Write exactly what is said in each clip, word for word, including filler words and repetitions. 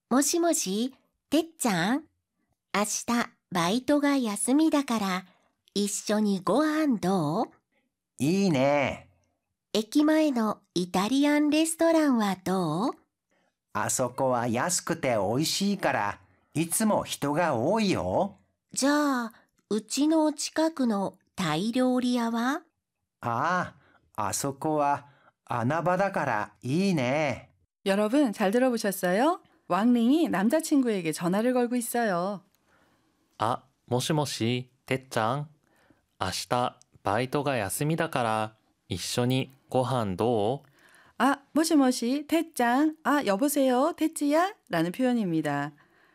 もしもし、てっちゃん明日バイトが休みだから一緒にご飯どう？ いいね。 駅前のイタリアンレストランはどう？ あそこは安くて美味しいからいつも人が多いよ。 じゃあ、うちの近くのタイ料理屋は？ ああ、あそこは穴場だからいいね。 여러분 잘 들어보셨어요? 왕링이 남자친구에게 전화를 걸고 있어요. あ、もしもし、てっちゃん。明日バイトが休みだから一緒にご飯どう？ 아, 모시모시, 태짱. 아, 여보세요, 태찌야? 라는 표현입니다.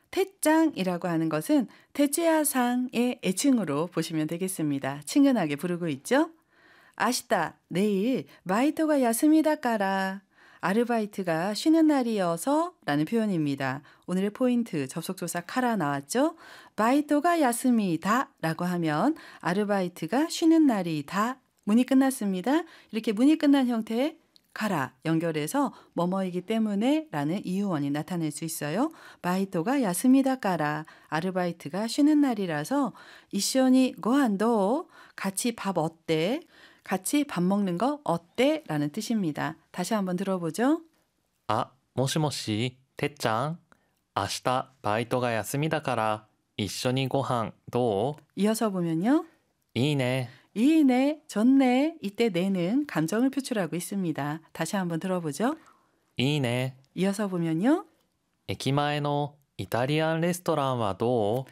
태짱이라고 하는 것은 태찌야상의 애칭으로 보시면 되겠습니다. 친근하게 부르고 있죠? 아시다, 내일 바이토가 야스미다까라. 아르바이트가 쉬는 날이어서 라는 표현입니다. 오늘의 포인트 접속조사 카라 나왔죠? 바이토가 야스미다 라고 하면 아르바이트가 쉬는 날이다. 문이 끝났습니다. 이렇게 문이 끝난 형태의 카라 연결해서 뭐뭐이기 때문에 라는 이유원이 나타낼 수 있어요. 바이토가 야스미다까라 아르바이트가 쉬는 날이라서 이쇼니 고한도 같이 밥 어때? 같이 밥 먹는 거 어때? 라는 뜻입니다. 다시 한번 들어보죠. あ、もしもし、てっちゃん。明日バイトが休みだから一緒にご飯どう？ 이어서 보면요. いいね。 이네, 좋네. 이때 내는 감정을 표출하고 있습니다. 다시 한번 들어보죠. いいね。 이어서 보면요. 駅前のイタリアンレストランはどう？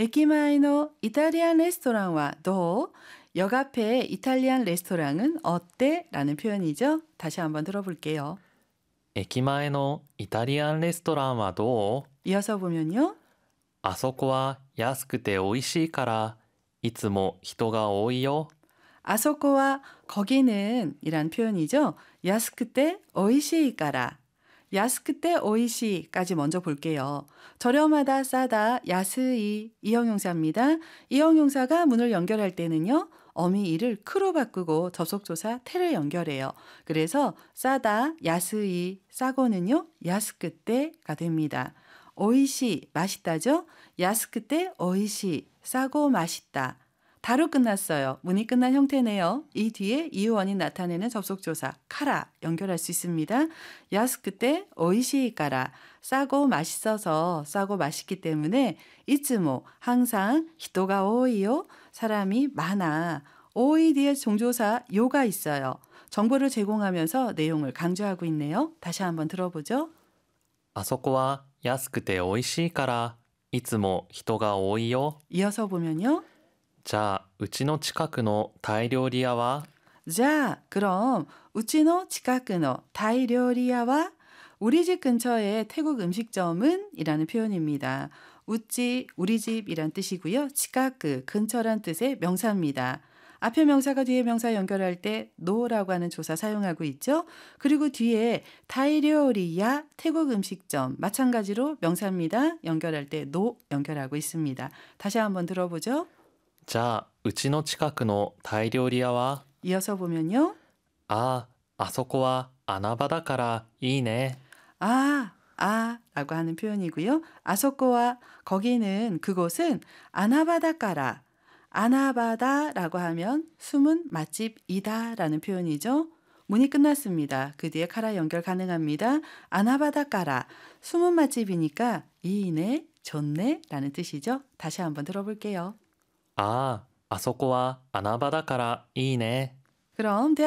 에키마이노 이탈리안 레스토랑과 도 역 앞에 이탈리안 레스토랑은 어때? 라는 표현이죠. 다시 한번 들어볼게요. 駅前のイタリアンレストランはどう？ 이어서 보면요. あそこは安くて美味しいからいつも人が多いよ。 아소코와 거기는 이란 표현이죠. 야스크때 오이시까라. 야스크때 오이시까지 먼저 볼게요. 저렴하다, 싸다, 야스이 이형용사입니다. 이형용사가 문을 연결할 때는요. 어미 이를 크로 바꾸고 접속조사 태를 연결해요. 그래서 싸다, 야스이, 싸고는요. 야스크때가 됩니다. 오이시, 맛있다죠? 야스크때 오이시, 싸고 맛있다. 다로 끝났어요. 문이 끝난 형태네요. 이 뒤에 이유원이 나타내는 접속조사 카라 연결할 수 있습니다. 야스크때 오이시까라 싸고 맛있어서 싸고 맛있기 때문에 이츠모 항상 히토가 오이요 사람이 많아. 오이 뒤에 종조사 요가 있어요. 정보를 제공하면서 내용을 강조하고 있네요. 다시 한번 들어보죠. あそこは安くて美味しいからいつも人が多いよ。 이어서 보면요. じゃあうちの近くのタイ料理屋は？ 자, 그럼 우치노 치카크노 타이 요리야와 우리 집 근처의 태국 음식점은 이라는 표현입니다. 우찌, 우리 집이란 뜻이고요. 치카크, 근처란 뜻의 명사입니다. 앞에 명사가 뒤에 명사 연결할 때 노라고 하는 조사 사용하고 있죠. 그리고 뒤에 타이료리야 태국 음식점 마찬가지로 명사입니다. 연결할 때 노 연결하고 있습니다. 다시 한번 들어보죠. じゃあうちの近くのタイ料理屋は？ 이어서 보면요. ああ、あそこは穴場だからいいね。 아, 아 라고 하는 표현이고요. 아소코와 거기는 그곳은 아나바다까라. 아나바다라고 하면 숨은 맛집이다 라는 표현이죠. 문이 끝났습니다. 그 뒤에 카라 연결 가능합니다. 아나바다까라. 숨은 맛집이니까 이네, 좋네 라는 뜻이죠. 다시 한번 들어볼게요. ああ、あそこは穴場だからいいね。 그럼